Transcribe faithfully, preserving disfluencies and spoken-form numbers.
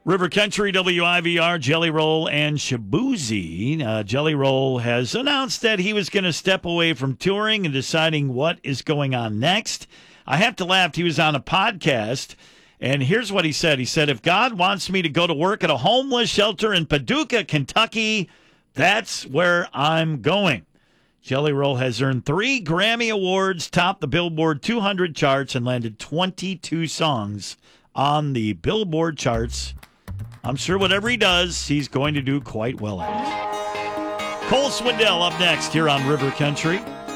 River Country, W I V R, Jelly Roll, and Shabuzi. Uh, Jelly Roll has announced that he was going to step away from touring and deciding what is going on next. I have to laugh. He was on a podcast, and here's what he said. He said, if God wants me to go to work at a homeless shelter in Paducah, Kentucky, that's where I'm going. Jelly Roll has earned three Grammy Awards, topped the Billboard two hundred charts, and landed twenty-two songs on the Billboard charts. I'm sure whatever he does, he's going to do quite well at it. Cole Swindell up next here on River Country.